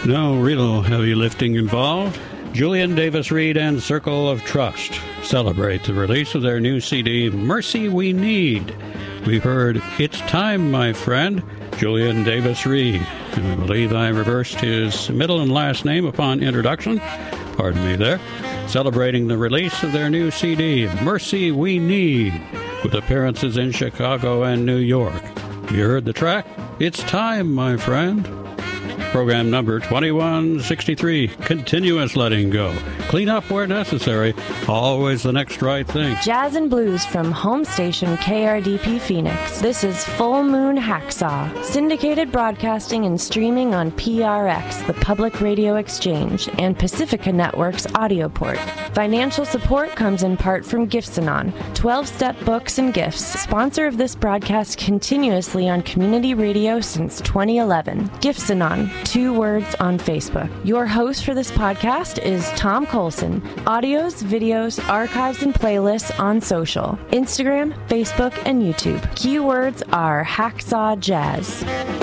No real heavy lifting involved. Julian Davis Reed and Circle of Trust celebrate the release of their new CD, Mercy We Need. We heard It's Time, My Friend, Julian Davis Reed. And I believe I reversed his middle and last name upon introduction. Pardon me there. Celebrating the release of their new CD, Mercy We Need, with appearances in Chicago and New York. You heard the track? It's Time, My Friend. Program number 2163, Continuous Letting Go. Clean up where necessary, always the next right thing. Jazz and blues from home station KRDP Phoenix. This is Full Moon Hacksaw, syndicated broadcasting and streaming on PRX, the Public Radio Exchange, and Pacifica Network's audio port. Financial support comes in part from Gifts-Anon, 12-step books and gifts, sponsor of this broadcast continuously on community radio since 2011. Gifts-Anon, 2 words on Facebook. Your host for this podcast is Tom Colson. Audios, videos, archives, and playlists on social, Instagram, Facebook, and YouTube. Keywords are Hacksaw Jazz.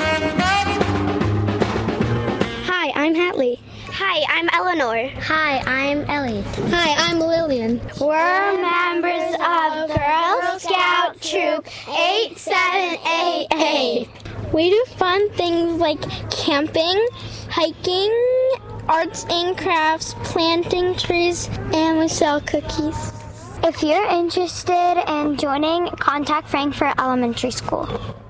Hi, I'm Hatley. Hi, I'm Eleanor. Hi, I'm Ellie. Hi, I'm Lillian. We're members of Girl Scout Troop 8788. We do fun things like camping, hiking, arts and crafts, planting trees, and we sell cookies. If you're interested in joining, contact Frankfort Elementary School.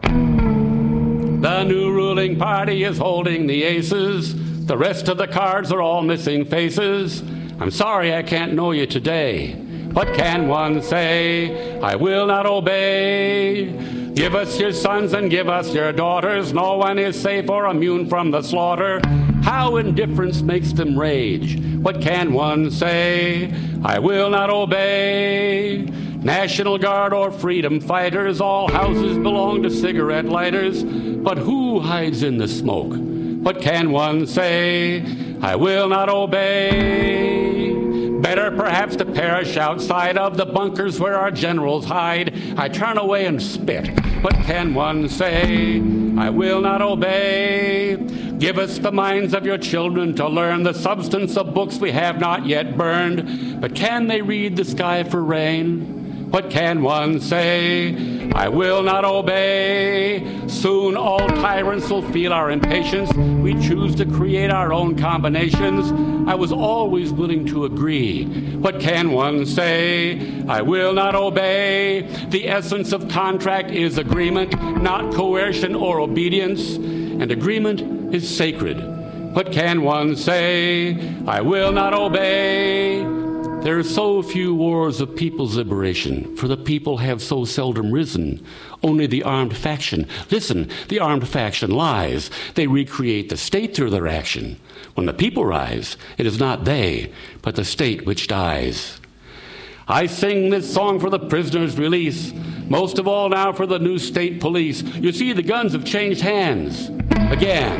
The new ruling party is holding the aces. The rest of the cards are all missing faces. I'm sorry I can't know you today. What can one say? I will not obey. Give us your sons and give us your daughters. No one is safe or immune from the slaughter. How indifference makes them rage. What can one say? I will not obey. National Guard or freedom fighters, all houses belong to cigarette lighters. But who hides in the smoke? What can one say? I will not obey. Better perhaps to perish outside of the bunkers where our generals hide. I turn away and spit. What can one say? I will not obey. Give us the minds of your children to learn the substance of books we have not yet burned. But can they read the sky for rain? What can one say? I will not obey. Soon all tyrants will feel our impatience. We choose to create our own combinations. I was always willing to agree. What can one say? I will not obey. The essence of contract is agreement, not coercion or obedience. And agreement is sacred. What can one say? I will not obey. There are so few wars of people's liberation, for the people have so seldom risen. Only the armed faction. Listen, the armed faction lies. They recreate the state through their action. When the people rise, it is not they, but the state which dies. I sing this song for the prisoners' release, most of all now for the new state police. You see, the guns have changed hands again.